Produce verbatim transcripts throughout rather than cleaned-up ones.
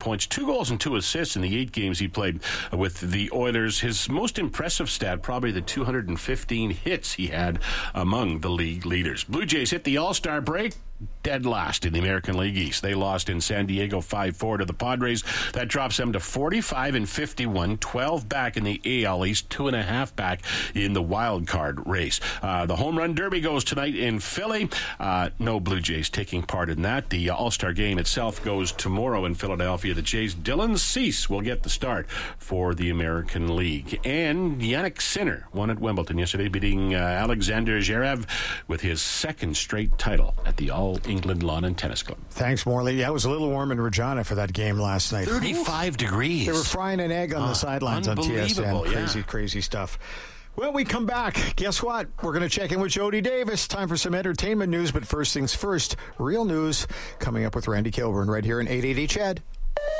points, two goals and two assists in the eight games he played with the Oilers. His most impressive stat, probably the two hundred fifteen hits he had among the league leaders. Blue Jays hit the All-Star break dead last in the American League East. They lost in San Diego five four to the Padres. That drops them to forty-five and fifty-one, twelve back in the A L East, two and a half back in the wild card race. Uh, the Home Run Derby goes tonight in Philly. Uh, no Blue Jays taking part in that. The All-Star game itself goes tomorrow in Philadelphia. The Jays' Dylan Cease will get the start for the American League. And Yannick Sinner won at Wimbledon yesterday, beating uh, Alexander Zverev with his second straight title at the All England Lawn and Tennis Club. Thanks, Morley. Yeah, it was a little warm in Regina for that game last night. thirty-five degrees. They were frying an egg on uh, the sidelines on T S N. Crazy, yeah. crazy stuff. When we come back, guess what? We're going to check in with Jody Davis. Time for some entertainment news, but first things first, real news coming up with Randy Kilburn right here in eight eighty C H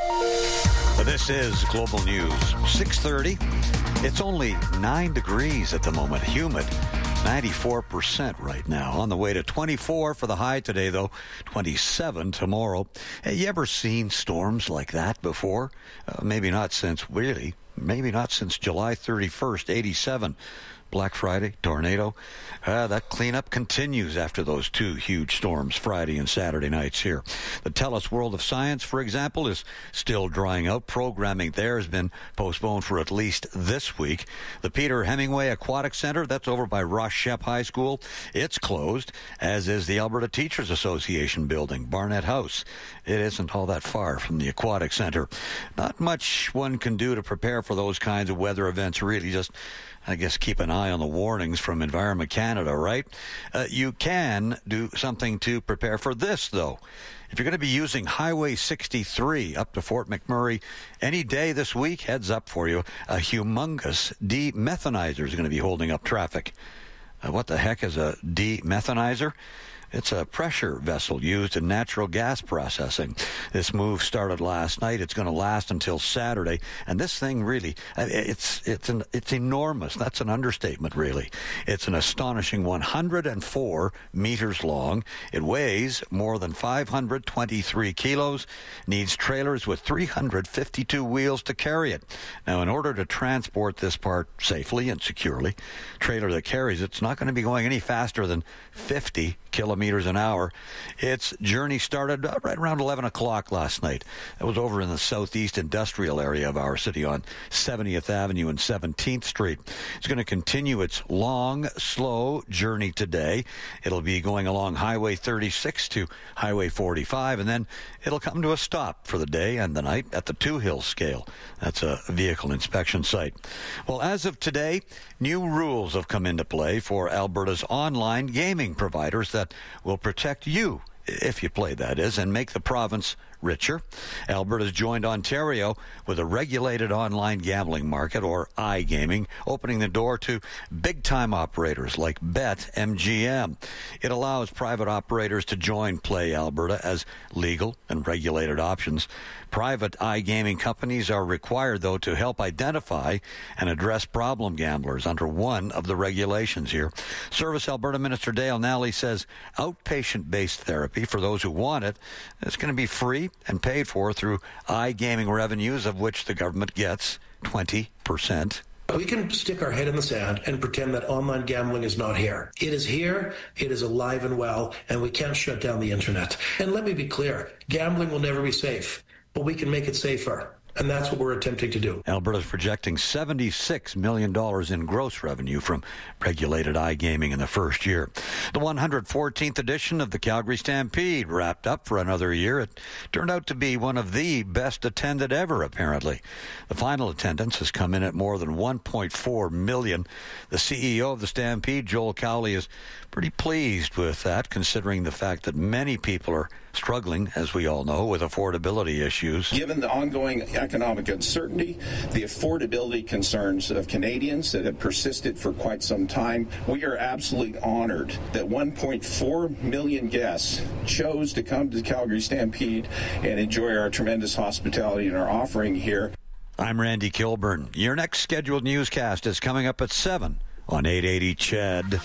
E D. This is Global News, six thirty. It's only nine degrees at the moment, humid. ninety-four percent right now. On the way to twenty-four for the high today, though. twenty-seven tomorrow. Hey, you ever seen storms like that before? Uh, maybe not since, really, maybe not since July thirty-first, eighty-seven. Black Friday, tornado. Uh, that cleanup continues after those two huge storms Friday and Saturday nights here. The TELUS World of Science, for example, is still drying out. Programming there has been postponed for at least this week. The Peter Hemingway Aquatic Center, that's over by Ross Shep High School, it's closed, as is the Alberta Teachers Association building, Barnett House. It isn't all that far from the Aquatic Center. Not much one can do to prepare for those kinds of weather events, really. Just, I guess, keep an eye on the warnings from Environment Canada, right? Uh, you can do something to prepare for this, though. If you're going to be using Highway sixty-three up to Fort McMurray any day this week, heads up for you, a humongous demethanizer is going to be holding up traffic. Uh, what the heck is a demethanizer? It's a pressure vessel used in natural gas processing. This move started last night. It's going to last until Saturday. And this thing really, it's it's an, it's enormous. That's an understatement, really. It's an astonishing one hundred four meters long. It weighs more than five hundred twenty-three kilos, needs trailers with three hundred fifty-two wheels to carry it. Now, in order to transport this part safely and securely, trailer that carries it's not going to be going any faster than fifty kilometers an hour. Its journey started right around eleven o'clock last night. It was over in the southeast industrial area of our city on seventieth Avenue and seventeenth Street. It's going to continue its long, slow journey today. It'll be going along Highway thirty-six to Highway forty-five, and then it'll come to a stop for the day and the night at the Two Hills scale. That's a vehicle inspection site. Well, as of today, new rules have come into play for Alberta's online gaming providers that will protect you, if you play, that is, and make the province richer. Alberta's joined Ontario with a regulated online gambling market, or iGaming, opening the door to big-time operators like BetMGM. It allows private operators to join Play Alberta as legal and regulated options. Private iGaming companies are required, though, to help identify and address problem gamblers under one of the regulations here. Service Alberta Minister Dale Nally says outpatient-based therapy for those who want it is going to be free and paid for through iGaming revenues, of which the government gets twenty percent. We can stick our head in the sand and pretend that online gambling is not here. It is here, it is alive and well, and we can't shut down the internet. And let me be clear, gambling will never be safe, but we can make it safer. And that's what we're attempting to do. Alberta's projecting seventy-six million dollars in gross revenue from regulated iGaming in the first year. The one hundred fourteenth edition of the Calgary Stampede wrapped up for another year. It turned out to be one of the best attended ever, apparently. The final attendance has come in at more than one point four million. The C E O of the Stampede, Joel Cowley, is pretty pleased with that, considering the fact that many people are struggling, as we all know, with affordability issues. Given the ongoing economic uncertainty, the affordability concerns of Canadians that have persisted for quite some time, we are absolutely honored that one point four million guests chose to come to the Calgary Stampede and enjoy our tremendous hospitality and our offering here. I'm Randy Kilburn. Your next scheduled newscast is coming up at seven on eight eighty C H E D.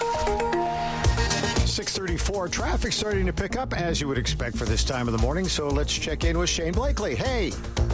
six thirty-four, traffic starting to pick up, as you would expect for this time of the morning, so let's check in with Shane Blakely. Hey!